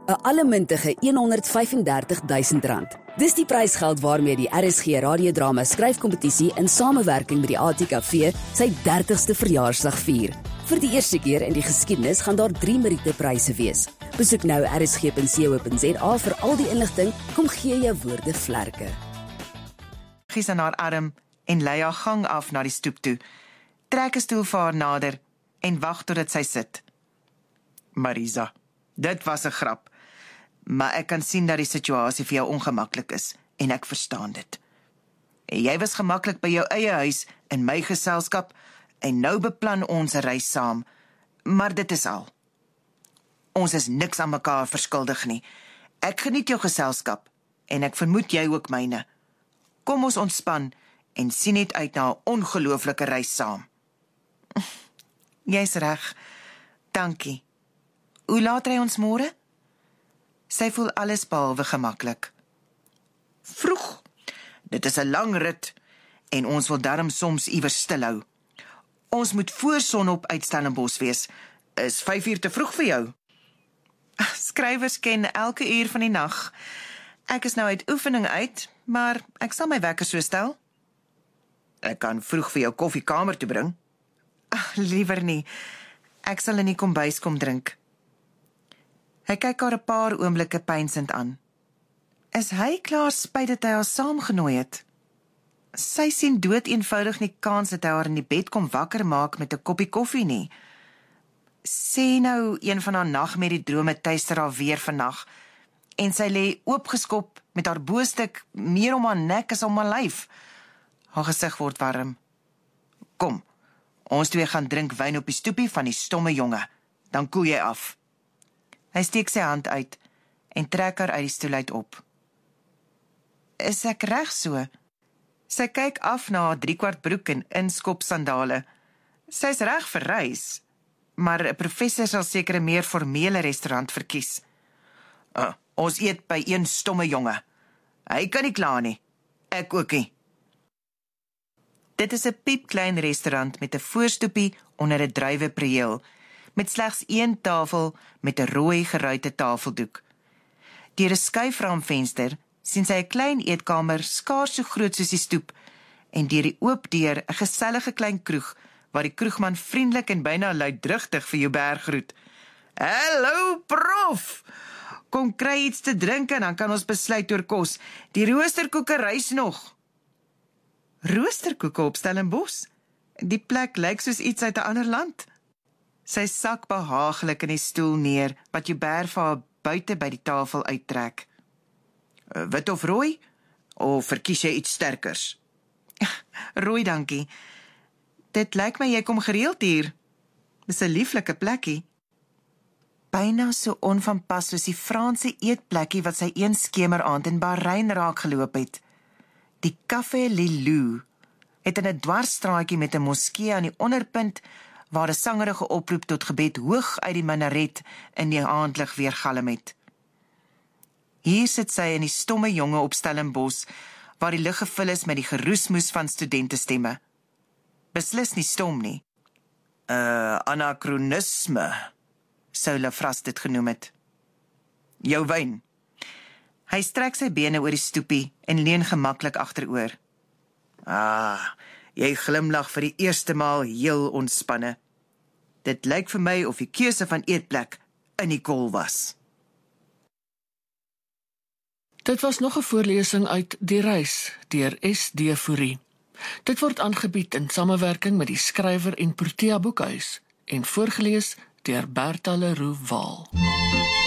'n allemintige R135.000. Dis die prysgeld waarmee die RSG radiodrama skryfkompetisie in samewerking met die ATKV sy 30ste verjaarsdag vier. Vir die eerste keer in die geskiedenis gaan daar 3 Meriete-pryse wees. Besoek nou rsg.co.za vir al die inligting. Kom gee jou woorde vlerke. Gies aan haar arm en lei haar gang af na die stoep toe. Trek 'n stoel vir haar nader en wag totdat sy sit. Marisa, dit was 'n grap. Maar ek kan sien dat die situasie vir jou ongemaklik is en ek verstaan dit. Jy was gemaklik by jou eie huis in my geselskap en nou beplan ons 'n reis saam. Maar dit is al. Ons is niks aan mekaar verskuldig nie. Ek geniet jou geselskap en ek vermoed jy ook myne. Kom ons ontspan en sien net uit na 'n ongelooflike reis saam. Jy's reg. Dankie. Hoe laat ry ons môre? Sy voel alles behalwe gemaklik. Vroeg. Dit is 'n lang rit en ons wil darm soms iewers stilhou. Ons moet voor sonop uit Stellenbosch wees. Is 5 uur te vroeg vir jou? Skrywers ken elke uur van die nag. Ek is nou uit oefening uit, maar ek sal my wekker so stel. Ek kan vroeg vir jou koffiekamer toe bring. Liewer nie. Ek sal in die kombuis kom drink. Hy kyk haar 'n paar oomblikke pynsend aan. Is hy klaar spyt dat hy haar saamgenooi het? Sy sien dood eenvoudig nie kans dat hy haar in die bed kom wakker maak met 'n koppie koffie nie. Sê nou een van haar nagmerriedrome tuister haar weer vannag en sy lê oopgeskop met haar boostuk meer om haar nek as om haar lyf. Haar gesig word warm. Kom, ons twee gaan drink wyn op die stoepie van die stomme jonge. Dan koel jy af. Hy steek sy hand uit en trek haar uit die stoel uit op. Is ek reg so? Sy kyk af na haar 3/4 broek en inskop sandale. Sy's reg vir reis, maar 'n professor sal seker 'n meer formele restaurant verkies. Ons eet by een stomme jonge. Hy kan nie kla nie. Ek ook nie. Dit is 'n piepklein restaurant met 'n voorstoepie onder 'n druiweprieel, met slegs een tafel met 'n rooi geruite tafeldoek. Deur 'n skuifraamvenster sien sy 'n klein eetkamer skaars so groot soos die stoep en deur die oop deur 'n gesellige klein kroeg waar die kroegman vriendelik en byna luidrugtig vir Joubert groet. Hallo prof! Kom kry iets te drink en dan kan ons besluit oor kos. Die roosterkoeke rys nog. Roosterkoeke op Stellenbosch? Die plek lyk soos iets uit 'n ander land. Sy sak behaaglik in die stoel neer, wat Joubert vir haar buite by die tafel uittrek. Wit of rooi? Of verkies jy iets sterkers? Rooi, dankie. Dit lyk my jy kom gereeld hier. Dis 'n lieflike plekkie. Byna so onvanpas soos die Franse eetplekkie wat sy een skemeraand in Bahrein raak geloop het. Die Café Lilou het in 'n dwarsstraatjie met 'n moskee aan die onderpunt waar 'n sangerige oproep tot gebed hoog uit die minaret in die aandlig weergalm het. Hier sit sy in die stomme jonge op Stellenbosch, waar die lug gevul is met die geroesmoes van studentestemme. Beslis nie stom nie. Anachronisme, sou Lafras dit genoem het. Jou wyn. Hy strek sy bene oor die stoepie en leun gemaklik agteroor. Jy glimlag vir die eerste maal heel ontspanne. Dit lyk vir my of die keuse van eetplek in die kol was. Dit was nog 'n voorlesing uit Die Reis deur S.D. Fourie. Dit word aangebied in samewerking met die Skrywer en Protea Boekhuis en voorgeles deur Bertha Leroux Waal.